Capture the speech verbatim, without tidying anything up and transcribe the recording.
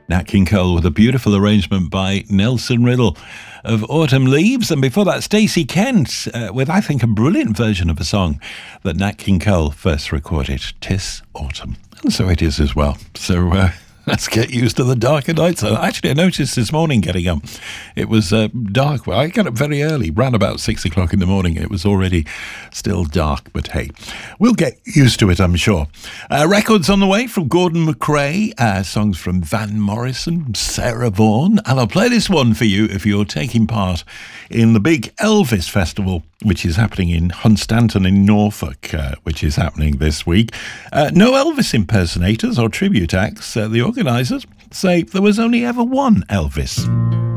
Nat King Cole with a beautiful arrangement by Nelson Riddle of Autumn Leaves. And before that, Stacey Kent uh, with, I think, a brilliant version of a song that Nat King Cole first recorded, "'Tis Autumn." And so it is as well. So uh, let's get used to the darker nights. Actually, I noticed this morning getting up, it was uh, dark. Well, I got up very early, round about six o'clock in the morning. It was already still dark, but hey, we'll get used to it, I'm sure. Uh, records on the way from Gordon McRae, uh, songs from Van Morrison, Sarah Vaughan, and I'll play this one for you if you're taking part in the big Elvis Festival, which is happening in Hunstanton in Norfolk, uh, which is happening this week. Uh, no Elvis impersonators or tribute acts. Uh, the organisers say there was only ever one Elvis.